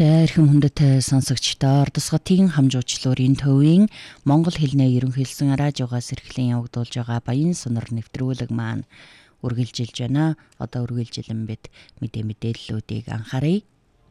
За эрхэм хүндэт сонсогчдоо Ордосготын хамжуучлалын төвийн Монгол хэлний ерөнхийлсөн радиогоос эрхлэн явагдуулж байгаа баян сонор нэвтрүүлэг маань үргэлжилж байна. Одоо үргэлжилэн бид мэдээллүүдийг анхаарая.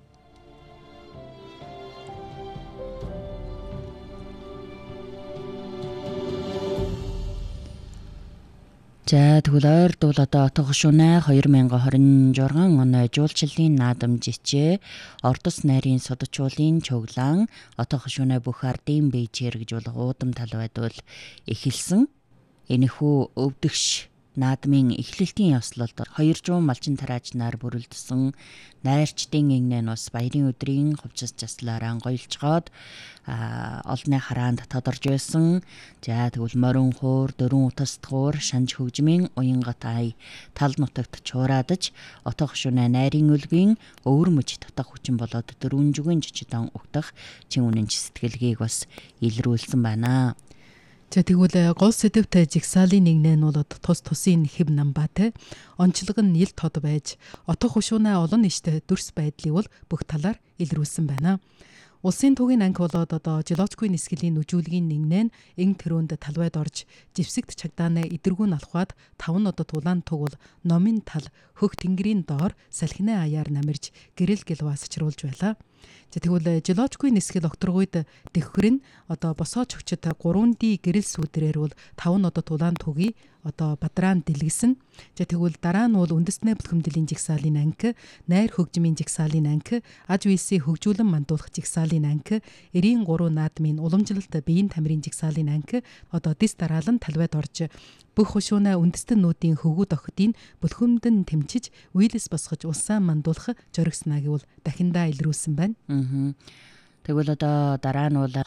За тэгвэл ойрдуул одоо отго шунаа 2026 оны жуулчлалын наадам жичээ Ордос найрын судалчуулын чуглаан отго шунаа бүх ардын бийчээр гэж бол уудам талбайдвал эхэлсэн. Энэхүү өвдөгш наадмын эхлэлтийн ёслолд 200 малчин тараачнаар бүрэлдэсэн найрчдын игнэн бас баярын өдрийн хувцас заслаар ангойлцгоод олонний хараанд тодорж байсан. За тэгвэл морин хуур, дөрвөн утастхуур, шанж хөгжмийн уянгат ай тал нутагт чуураадж отго шунаа найрын өлгийн өвөр мөч татах хүчин болоод дөрвөн жүгийн жижигдэн угтах чин үнэнч сэтгэлгээг бас илрүүлсэн байна. За тэгвэл гол сэдвтэй жигсаалын нэгнээ нь бол тус тусын хэв намбаатай онцлог нь ил тод байж отго хушуунаа олон нийтэд дүрс байдлыг бол бүх талаар илрүүлсэн байна. Улсын төвийн анги болоод одоо жолоочгүй нисгэлийн нүжүүлгийн нэгнээ нь эн тэрүүнд талбайд орж живсэгт чагдаанаа идэргүүн алхаад 5 нодод улаан тугул номын тал хөх тэнгэрийн доор салхины аяар намирж гэрэл гэлваа сачруулж байлаа. За тэгвэл жолоочгүй нисгэл окторгойд дэвхэр нь одоо босоо чөгчд 3D гэрэл сүдрээр бол 5 нодод улаан тугий одоо бадраан дэлгэсэн. За тэгвэл дараа нь бол үндэснээ бүлхэмдлийн жигсаалын анги, найр хөгжмийн жигсаалын анги, аж үйлсийг хөгжүүлэн мандуулах жигсаалын анги, 93 наадмын уламжлалт биеийн тамирын жигсаалын анги одоо дис дараалан талбайд орж бүх хушуунаа үндэстэн нүүдийн хөвгүүд охидын бүлхэмдэн тэмчиж үйлс босгож улсаа мандуулах жоригснаа гэвэл дахиндаа илрүүлсэн байна. Тэгвэл одоо дараа нь бол